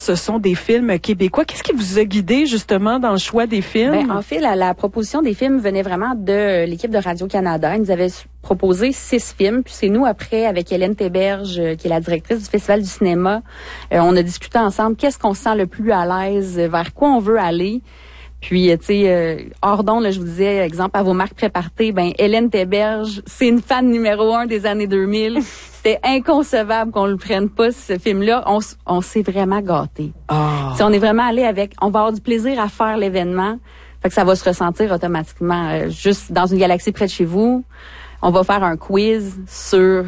Ce sont des films québécois. Qu'est-ce qui vous a guidé justement dans le choix des films? En fait, la proposition des films venait vraiment de l'équipe de Radio-Canada. Ils nous avaient proposé 6 films. Puis c'est nous, après, avec Hélène Théberge, qui est la directrice du Festival du cinéma, on a discuté ensemble qu'est-ce qu'on se sent le plus à l'aise, vers quoi on veut aller. Puis, tu sais, hors d'onde, je vous disais, exemple, à vos marques préparées, Hélène Théberge, c'est une fan numéro 1 des années 2000. C'était inconcevable qu'on le prenne pas, ce film-là. On s'est vraiment gâtés. Oh. On est vraiment allé avec, on va avoir du plaisir à faire l'événement. Fait que ça va se ressentir automatiquement. Juste dans une galaxie près de chez vous, on va faire un quiz sur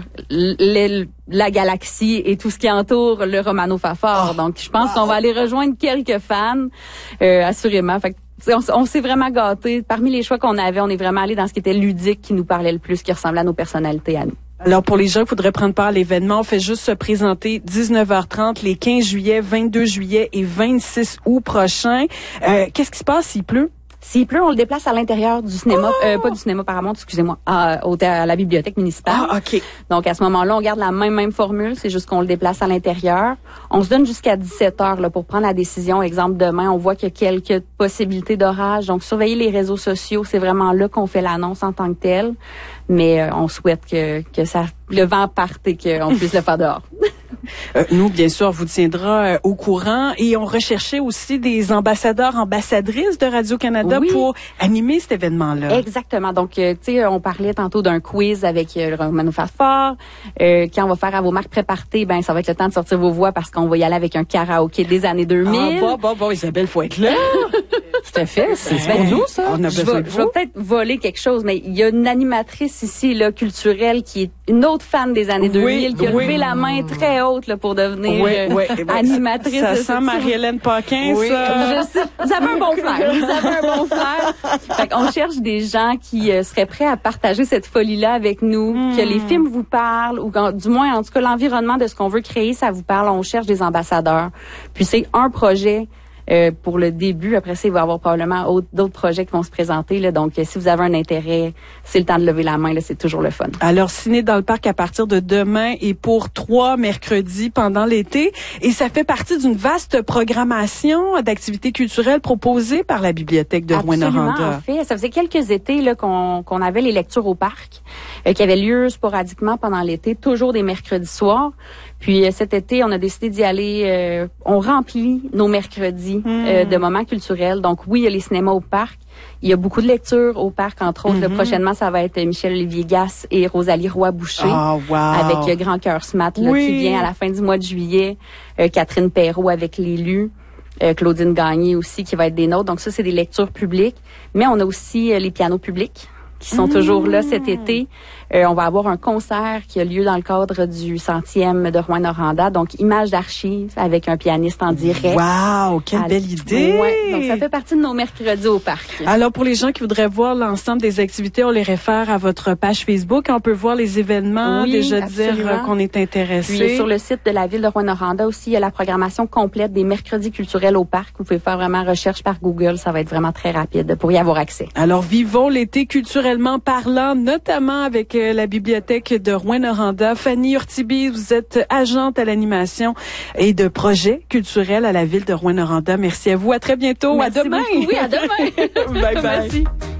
la galaxie et tout ce qui entoure le Romano Fafard. Donc, je pense qu'on va aller rejoindre quelques fans, assurément. Fait que, on s'est vraiment gâtés. Parmi les choix qu'on avait, on est vraiment allé dans ce qui était ludique, qui nous parlait le plus, qui ressemblait à nos personnalités à nous. Alors, pour les gens qui voudraient prendre part à l'événement, on fait juste se présenter 19h30 les 15 juillet, 22 juillet et 26 août prochains. Qu'est-ce qui se passe s'il pleut? S'il pleut, on le déplace à l'intérieur du cinéma, pas du cinéma Paramount, excusez-moi, à la bibliothèque municipale. Ah, OK. Donc, à ce moment-là, on garde la même formule, c'est juste qu'on le déplace à l'intérieur. On se donne jusqu'à 17h là, pour prendre la décision. Exemple, demain, on voit qu'il y a quelques possibilités d'orage. Donc, surveillez les réseaux sociaux. C'est vraiment là qu'on fait l'annonce en tant que telle. Mais on souhaite que le vent parte et qu'on puisse le faire dehors. Nous, bien sûr, on vous tiendra au courant. Et on recherchait aussi des ambassadeurs, ambassadrices de Radio-Canada pour animer cet événement-là. Exactement. Donc, tu sais, on parlait tantôt d'un quiz avec le Romano Fafard. Quand on va faire à vos marques préparées, ça va être le temps de sortir vos voix parce qu'on va y aller avec un karaoké des années 2000. Bon, Isabelle, faut être là. Tout à fait. C'est pour nous, ça. On a besoin de vous. Je vais peut-être voler quelque chose, mais il y a une animatrice ici, là, culturelle, qui est une autre fan des années 2000, qui a levé la main très haute, là, pour devenir animatrice. Ça sent Marie-Hélène Paquin, ça. Je sais. Vous avez un bon flair. Fait qu'on cherche des gens qui seraient prêts à partager cette folie-là avec nous, que les films vous parlent, ou du moins, en tout cas, l'environnement de ce qu'on veut créer, ça vous parle. On cherche des ambassadeurs. Puis c'est un projet pour le début. Après ça, il va y avoir probablement d'autres projets qui vont se présenter. Là. Donc, si vous avez un intérêt, c'est le temps de lever la main. Là, c'est toujours le fun. Alors, Ciné dans le parc à partir de demain et pour 3 mercredis pendant l'été. Et ça fait partie d'une vaste programmation d'activités culturelles proposées par la Bibliothèque de Rouyn-Noranda. Absolument, en fait. Ça faisait quelques étés là, qu'on avait les lectures au parc qui avaient lieu sporadiquement pendant l'été, toujours des mercredis soirs. Puis cet été, on a décidé d'y aller. On remplit nos mercredis de moments culturels. Donc oui, il y a les cinémas au parc. Il y a beaucoup de lectures au parc, entre autres. Là, prochainement, ça va être Michel-Olivier Gasse et Rosalie Roy-Boucher avec Grand Cœur Smat qui vient à la fin du mois de juillet. Catherine Perrault avec l'Élu. Claudine Gagné aussi qui va être des nôtres. Donc ça, c'est des lectures publiques. Mais on a aussi les pianos publics qui sont toujours là cet été. On va avoir un concert qui a lieu dans le cadre du 100e de Rouyn-Noranda. Donc, images d'archives avec un pianiste en direct. Wow, quelle belle idée! Ouais, donc, ça fait partie de nos mercredis au parc. Alors, pour les gens qui voudraient voir l'ensemble des activités, on les réfère à votre page Facebook. On peut voir les événements, déjà dire qu'on est intéressé. Puis, sur le site de la ville de Rouyn-Noranda aussi, il y a la programmation complète des mercredis culturels au parc. Vous pouvez faire vraiment recherche par Google. Ça va être vraiment très rapide pour y avoir accès. Alors, vivons l'été culturellement parlant, notamment avec la Bibliothèque de Rouyn-Noranda. Fanny Urtibi, vous êtes agente à l'animation et de projets culturels à la ville de Rouyn-Noranda. Merci à vous. À très bientôt. Merci à demain. Beaucoup. Oui, à demain. Bye bye. Merci.